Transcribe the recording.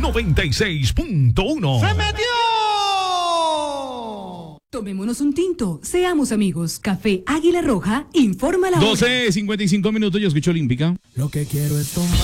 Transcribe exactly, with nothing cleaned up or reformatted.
noventa y seis punto uno. ¡Se metió! Tomémonos un tinto, seamos amigos. Café Águila Roja, informa la hora. doce cincuenta y cinco minutos, yo escucho Olímpica. Lo que quiero es tomar.